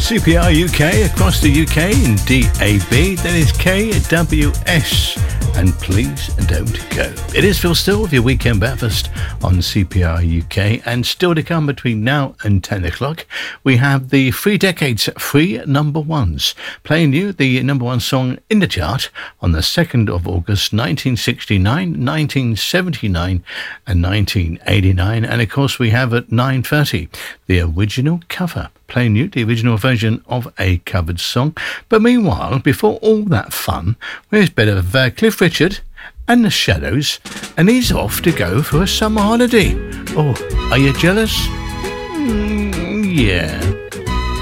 CPR UK across the UK in DAB, that is KWS, and Please Don't Go. It is Phil Still with your weekend breakfast on CPR UK, and still to come between now and 10 o'clock, we have the 3 decades, 3 number ones, playing you the number one song in the chart on the 2nd of August 1969, 1979 and 1989, and of course we have at 9:30 the original cover, playing you the original version of a covered song. But meanwhile, before all that fun, here's a bit of Cliff Richard and the Shadows, and he's off to go for a summer holiday. Oh, are you jealous? Yeah.